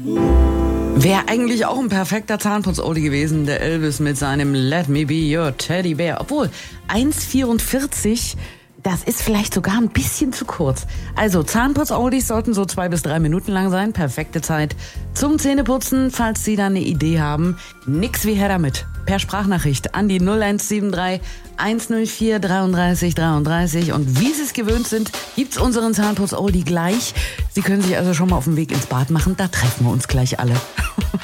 Wäre eigentlich auch ein perfekter Zahnputz-Oldie gewesen, der Elvis mit seinem Let Me Be Your Teddy Bear. Obwohl, 1,44, das ist vielleicht sogar ein bisschen zu kurz. Also Zahnputz-Oldies sollten so 2 bis 3 Minuten lang sein. Perfekte Zeit zum Zähneputzen, falls Sie da eine Idee haben. Nix wie her damit. Per Sprachnachricht an die 0173 104 33 33. Und wie Sie es gewöhnt sind, gibt's unseren Zahnputz-Oldie gleich. Sie können sich also schon mal auf den Weg ins Bad machen. Da treffen wir uns gleich alle.